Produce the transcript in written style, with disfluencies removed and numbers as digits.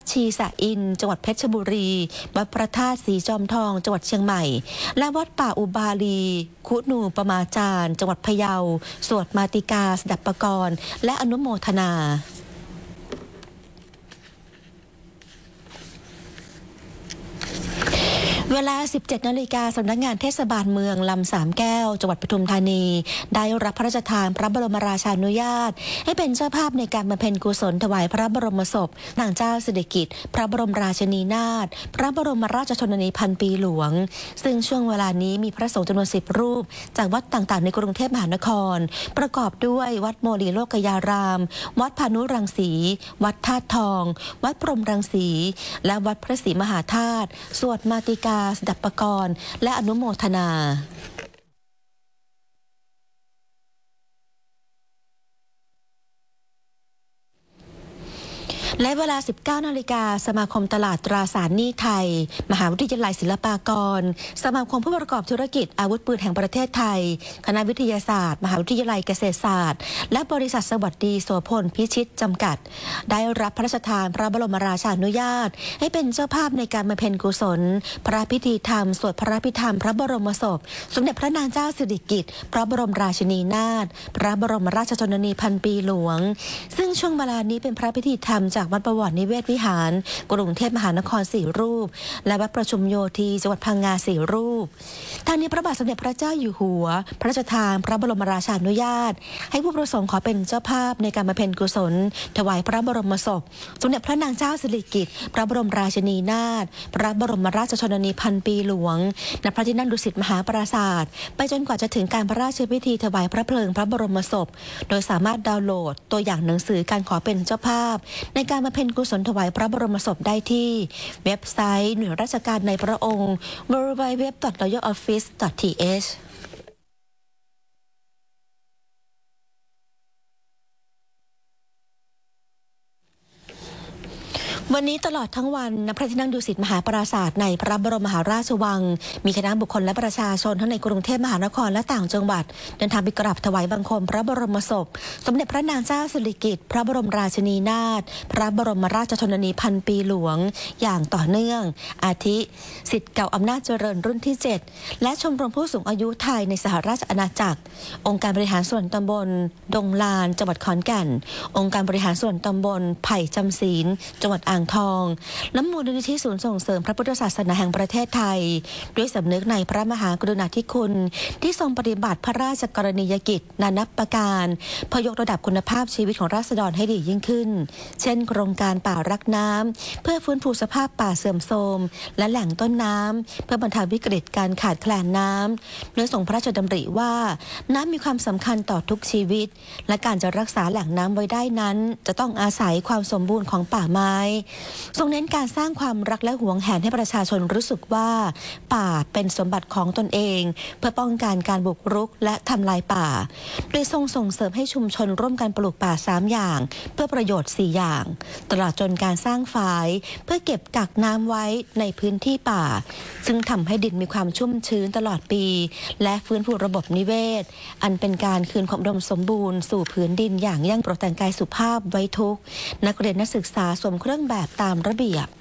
ชีสะอินจังหวัดเพชรบุรีวัดพระธาตุสีจอมทองจังหวัดเชียงใหม่และวัดป่าอุบาลีคุณูปมาจารย์จังหวัดพะเยาสวดมาติกาสดับปกรณ์และอนุโมทนาเวลา 17 นาฬิกาสำนักงานเทศบาลเมืองลำสามแก้วจังหวัดปทุมธานีได้รับพระราชทานพระบรมราชานุญาตให้เป็นเจ้าภาพในการบำเพ็ญกุศลถวายพระบรมศพนางเจ้าสิริกิติ์พระบรมราชินีนาถพระบรมราชชนนีพันปีหลวงซึ่งช่วงเวลานี้มีพระสงฆ์จำนวน10 รูปจากวัดต่างๆในกรุงเทพมหานครประกอบด้วยวัดโมลีโลกยารามวัดพานุรังสีวัดธาตุทองวัดพรหมรังสีและวัดพระศรีมหาธาตุสวดมาติกาสดับปกรณ์และอนุโมทนาและเวลา 19 นาฬิกาสมาคมตลาดตราสารหนี้ไทยมหาวิทยาลัยศิลปากรสมาคมผู้ประกอบธุรกิจอาวุธปืนแห่งประเทศไทยคณะวิทยาศาสตร์มหาวิทยาลัยเกษตรศาสตร์และบริษัทสวัสดีโสพลพิชิตจำกัดได้รับพระราชทานพระบรมราชานุญาตให้เป็นเจ้าภาพในการบำเพ็ญกุศลพระพิธีธรรมสวดพระพิธรรมพระบรมศพสมเด็จพระนางเจ้าสิริกิติ์พระบรมราชินีนาถพระบรมราชชนนีพันปีหลวงซึ่งช่วงเวลานี้เป็นพระพิธีธรรมจากวัดประวัตินิเวศวิหารกรุงเทพมหานคร4 รูปและวัดประชุมโยธีจังหวัดพังงา4 รูปทางนี้พระบาทสมเด็จพระเจ้าอยู่หัวพระราชทานพระบรมราชานุญาตให้ผู้ประสงค์ขอเป็นเจ้าภาพในการบำเพ็ญกุศลถวายพระบรมศพสมเด็จพระนางเจ้าสิริกิติ์พระบรมราชินีนาถพระบรมราชชนนีพันปีหลวงณพระที่นั่งดุสิตมหาปราสาทไปจนกว่าจะถึงการพระราชพิธีถวายพระเพลิงพระบรมศพโดยสามารถดาวน์โหลดตัวอย่างหนังสือการขอเป็นเจ้าภาพในการบำเพ็ญกุศลถวายพระบรมศพได้ที่เว็บไซต์หน่วยราชการในพระองค์ www.royaloffice.thวันนี้ตลอดทั้งวันณพระที่นั่งดุสิตมหาปราสาทในพระบรมมหาราชวังมีคณะบุคคลและประชาชนทั้งในกรุงเทพมหานครและต่างจังหวัดเดินทางไปกราบถวายบังคมพระบรมศพสมเด็จพระนางเจ้าสิริกิติ์พระบรมราชินีนาถพระบรมราชชนนีพันปีหลวงอย่างต่อเนื่องอาทิศิษย์เก่าอำนาจเจริญรุ่นที่ 7และชมรมผู้สูงอายุไทยในสหราชอาณาจักรองค์การบริหารส่วนตำบลดงลานจังหวัดขอนแก่นองค์การบริหารส่วนตำบลไผ่จำศีลจังหวัดอ่างทองและมูลนิธิศูนย์ส่งเสริมพระพุทธศาสนาแห่งประเทศไทยด้วยสำนึกในพระมหากรุณาธิคุณที่ทรงปฏิบัติพระราชกรณียกิจนานับประการเพื่อยกระดับคุณภาพชีวิตของราษฎรให้ดียิ่งขึ้นเช่นโครงการป่ารักน้ำเพื่อฟื้นฟูสภาพป่าเสื่อมโทรมและแหล่งต้นน้ำเพื่อบรรเทาวิกฤตการขาดแคลนน้ำโดยทรงพระราชดำริว่าน้ำมีความสำคัญต่อทุกชีวิตและการจะรักษาแหล่งน้ำไว้ได้นั้นจะต้องอาศัยความสมบูรณ์ของป่าไม้ทรงเน้นการสร้างความรักและหวงแหนให้ประชาชนรู้สึกว่าป่าเป็นสมบัติของตนเองเพื่อป้องกันการบุกรุกและทำลายป่าโดยทรงส่งเสริมให้ชุมชนร่วมกันปลูกป่า3 อย่างเพื่อประโยชน์4 อย่างตลอดจนการสร้างฝายเพื่อเก็บกักน้ำไว้ในพื้นที่ป่าซึ่งทำให้ดินมีความชุ่มชื้นตลอดปีและฟื้นฟูระบบนิเวศอันเป็นการคืนความอุดมสมบูรณ์สู่พื้นดินอย่างยั่งโปรดแต่งกายสุภาพไว้ทุกนักเรียนนักศึกษาสวมเครื่องแบบตามระเบียบ